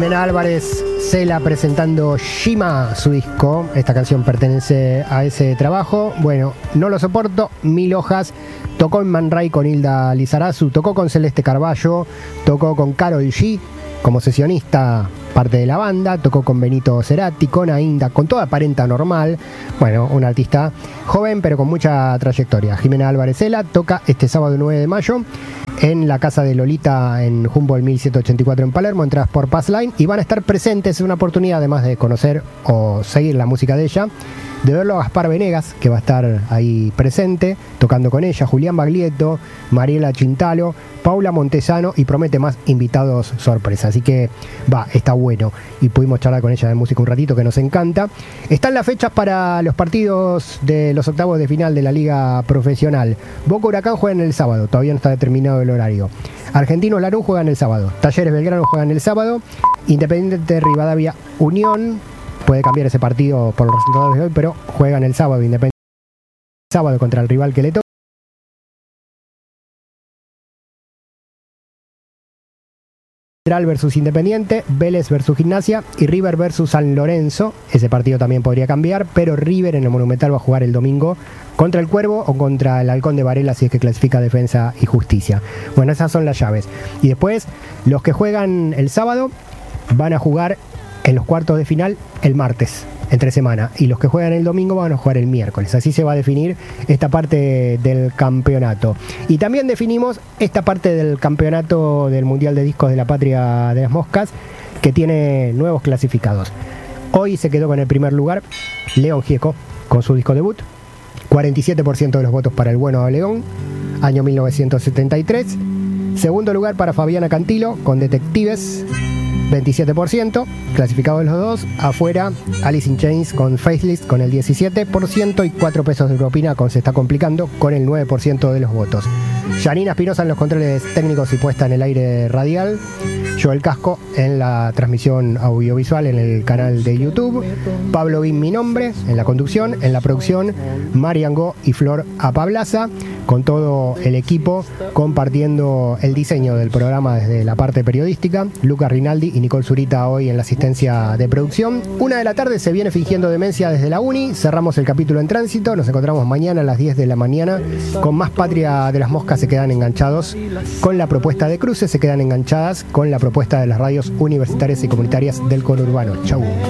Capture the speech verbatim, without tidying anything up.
Jimena Álvarez Cela presentando Shima, su disco. Esta canción pertenece a ese trabajo. Bueno, No lo soporto, Mil hojas. Tocó en Man Ray con Hilda Lizarazu, tocó con Celeste Carballo, tocó con Karol G como sesionista, parte de la banda, tocó con Benito Cerati, con Ainda, con toda Aparenta Normal. Bueno, un artista joven pero con mucha trayectoria. Jimena Álvarez Cela toca este sábado nueve de mayo en la casa de Lolita en Humboldt mil ciento ochenta y cuatro en Palermo, entradas por Passline, y van a estar presentes. Es una oportunidad, además de conocer o seguir la música de ella, de verlo a Gaspar Venegas, que va a estar ahí presente, tocando con ella, Julián Baglietto, Mariela Chintalo, Paula Montesano, y promete más invitados sorpresa. Así que va, está bueno. Y pudimos charlar con ella de música un ratito, que nos encanta. Están las fechas para los partidos de los octavos de final de la Liga Profesional. Boca Huracán juegan el sábado, todavía no está determinado el horario. Argentinos Lanús juegan el sábado. Talleres Belgrano juegan el sábado. Independiente Rivadavia Unión. Puede cambiar ese partido por los resultados de hoy, pero juegan el sábado. Independiente el sábado contra el rival que le toca. Central versus Independiente, Vélez versus Gimnasia y River versus San Lorenzo. Ese partido también podría cambiar, pero River en el Monumental va a jugar el domingo contra el Cuervo o contra el Halcón de Varela, si es que clasifica Defensa y Justicia. Bueno, esas son las llaves. Y después, los que juegan el sábado van a jugar en los cuartos de final el martes, entre semana, y los que juegan el domingo van a jugar el miércoles. Así se va a definir esta parte del campeonato. Y también definimos esta parte del campeonato del Mundial de Discos de la Patria de las Moscas, que tiene nuevos clasificados. Hoy se quedó con el primer lugar León Gieco con su disco debut, cuarenta y siete por ciento de los votos para el bueno León, año mil novecientos setenta y tres. Segundo lugar para Fabiana Cantilo con Detectives, veintisiete por ciento, clasificados los dos. Afuera, Alice in Chains con Faithless con el diecisiete por ciento y cuatro pesos de propina con Se está complicando con el nueve por ciento de los votos. Janina Espinosa en los controles técnicos y puesta en el aire radial. Joel Casco en la transmisión audiovisual en el canal de YouTube. Pablo Bin, mi nombre, en la conducción, en la producción, Marian Go y Flor Apablaza, con todo el equipo compartiendo el diseño del programa desde la parte periodística. Lucas Rinaldi y Nicole Zurita hoy en la asistencia de producción. Una de la tarde se viene fingiendo demencia desde la Uni. Cerramos el capítulo en tránsito. Nos encontramos mañana a las diez de la mañana con más Patria de las Moscas. Se quedan enganchados con la propuesta de Cruces, se quedan enganchadas con la propuesta de las radios universitarias y comunitarias del conurbano. Chau.